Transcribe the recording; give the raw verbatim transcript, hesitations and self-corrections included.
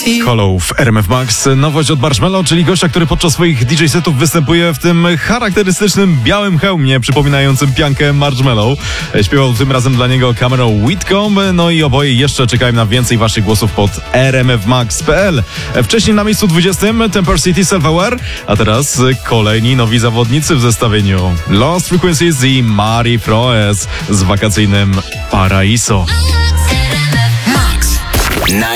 Hollow w R M F Max. Nowość od Marshmello, czyli gościa, który podczas swoich D J setów występuje w tym charakterystycznym białym hełmie przypominającym piankę Marshmello. Śpiewał tym razem dla niego Cameron Whitcomb. No i oboje jeszcze czekają na więcej waszych głosów pod r m f max kropka p l. Wcześniej na miejscu dwudziestym Temper City Self-Aware, a teraz kolejni nowi zawodnicy w zestawieniu. Lost Frequencies i Mari Froes z wakacyjnym Paraiso.